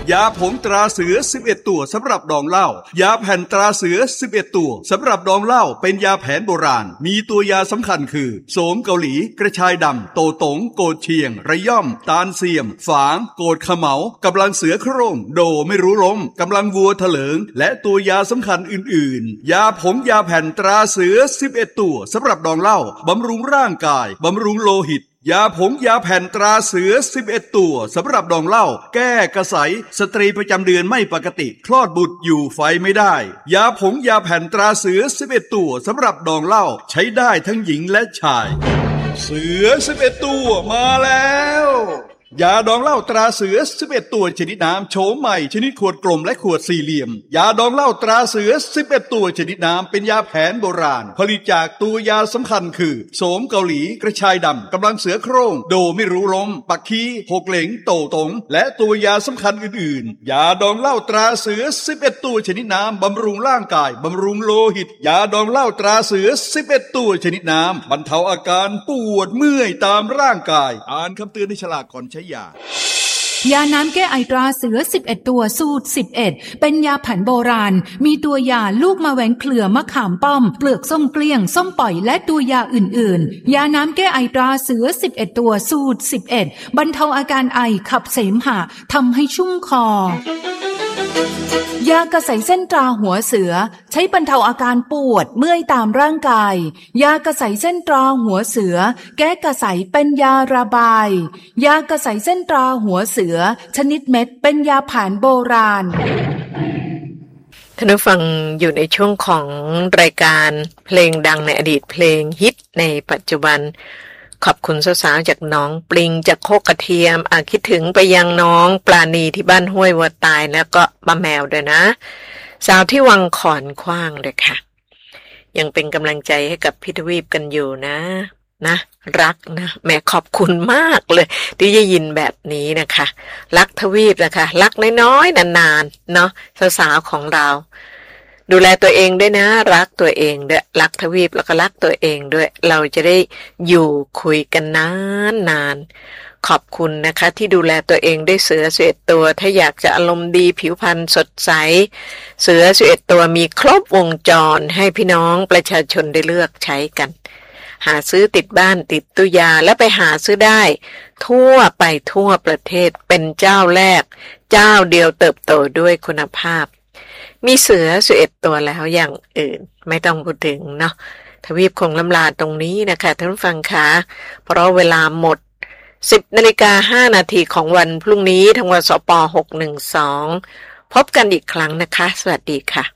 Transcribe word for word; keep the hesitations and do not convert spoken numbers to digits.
ยาผงตราเสือสิบเอ็ดตัวสำหรับดองเหล้ายาแผ่นตราเสือสิบเอ็ดตัวสำหรับดองเหล้าเป็นยาแผนโบราณมีตัวยาสำคัญคือโสมเกาหลีกระชายดำโตตงโกดเชียงระย่อมตาลเสียมฝางโกดเขมากำลังเสือโคร่งโดไม่รู้ล้มกำลังวัวเถลิงและตัวยาสำคัญอื่นๆยาผงยาแผ่นตราเสือสิบเอ็ดตัวสำหรับดองเหล้าบำรุงร่างกายบำรุงโลหิตยาผงยาแผ่นตราเสือสิบเอ็ดตัวสำหรับดองเหล้าแก้กระสายสตรีประจำเดือนไม่ปกติคลอดบุตรอยู่ไฟไม่ได้ยาผงยาแผ่นตราเสือสิบเอ็ดตัวสำหรับดองเหล้าใช้ได้ทั้งหญิงและชายเสือสิบเอ็ดตัวมาแล้วยาดองเหล้าตราเสือสิบเอ็ดตัวชนิดน้ำโฉมใหม่ชนิดขวดกลมและขวดสี่เหลี่ยมยาดองเหล้าตราเสือสิบเอ็ดตัวชนิดน้ำเป็นยาแผนโบราณผลิตจากตัวยาสำคัญคือโสมเกาหลีกระชายดำกำลังเสือโคร่งโดไม่รู้ล้มปักคีหกเหลงโตตงและตัวยาสำคัญอื่นๆยาดองเหล้าตราเสือสิบเอ็ดตัวชนิดน้ำบำรุงร่างกายบำรุงโลหิตยาดองเหล้าตราเสือสิบเอ็ดตัวชนิดน้ำบรรเทาอาการปวดเมื่อยตามร่างกายอ่านคำเตือนในฉลากก่อนใช้ยายาน้ำแก้ไอตราเสือสิบเอ็ดตัวสูตรสิบเอ็ดเป็นยาแผนโบราณมีตัวยาลูกมะแหวงเครือมะขามป้อมเปลือกส้มเกลี้ยงส้มปล่อยและตัวยาอื่นๆยาน้ำแก้ไอตราเสือสิบเอ็ดตัวสูตรสิบเอ็ดบรรเทาอาการไอขับเสมหะทำให้ชุ่มคอยากระใสเส้นตราหัวเสือใช้บรรเทาอาการปวดเมื่อยตามร่างกายยากระใสเส้นตราหัวเสือแก้กระใสเป็นยาระบายยากระใสเส้นตราหัวเสือชนิดเม็ดเป็นยาแผนโบราณท่านผู้ฟังอยู่ในช่วงของรายการเพลงดังในอดีตเพลงฮิตในปัจจุบันขอบคุณสาวๆจากน้องปลิงจากโคกกระเทียมอ่ะคิดถึงไปยังน้องปลาณีที่บ้านห้วยวัวตายแล้วก็ป้าแมวด้วยนะสาวที่วังขอนขว้างด้วยค่ะยังเป็นกำลังใจให้กับพี่ทวีปกันอยู่นะนะรักนะแม่ขอบคุณมากเลยที่ได้ยินแบบนี้นะคะรักทวีปนะคะรักน้อยๆนานๆเนาะสาวๆของเราดูแลตัวเองด้วยนะรักตัวเองด้วยรักทวีปแล้วก็รักตัวเองด้วยเราจะได้อยู่คุยกันนานนานขอบคุณนะคะที่ดูแลตัวเองด้วยเสือสิบเอ็ดตัวถ้าอยากจะอารมณ์ดีผิวพรรณสดใสเสือสิบเอ็ดตัวมีครบวงจรให้พี่น้องประชาชนได้เลือกใช้กันหาซื้อติดบ้านติดตู้ยาและไปหาซื้อได้ทั่วไปทั่วประเทศเป็นเจ้าแรกเจ้าเดียวเติบโตด้วยคุณภาพมีเสือสิบเอ็ดตัวแล้วอย่างอื่นไม่ต้องพูดถึงเนาะทวีปคงลำลาตรงนี้นะคะท่านผู้ฟังคะเพราะเวลาหมด สิบนาฬิกาห้านาทีของวันพรุ่งนี้ทางวสปหกหนึ่งสองพบกันอีกครั้งนะคะสวัสดีค่ะ